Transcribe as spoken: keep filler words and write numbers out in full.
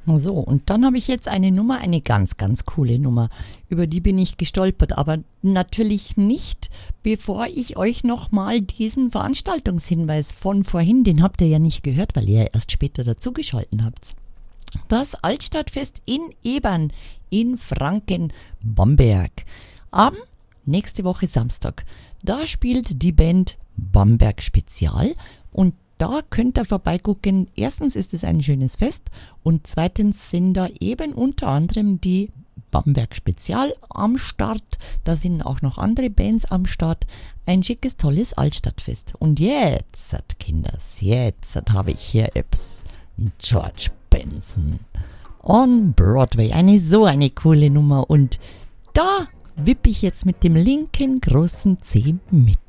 So, und dann habe ich jetzt eine Nummer, eine ganz, ganz coole Nummer. Über die bin ich gestolpert, aber natürlich nicht, bevor ich euch nochmal diesen Veranstaltungshinweis von vorhin, den habt ihr ja nicht gehört, weil ihr ja erst später dazugeschalten habt. Das Altstadtfest in Ebern in Franken-Bamberg. Am nächste Woche Samstag. Da spielt die Band Bamberg Spezial und da könnt ihr vorbeigucken. Erstens ist es ein schönes Fest und zweitens sind da eben unter anderem die Bamberg Spezial am Start. Da sind auch noch andere Bands am Start. Ein schickes, tolles Altstadtfest. Und jetzt, Kinders, jetzt habe ich hier Eps. George Benson on Broadway. Eine so eine coole Nummer. Und da wippe ich jetzt mit dem linken großen Zeh mit.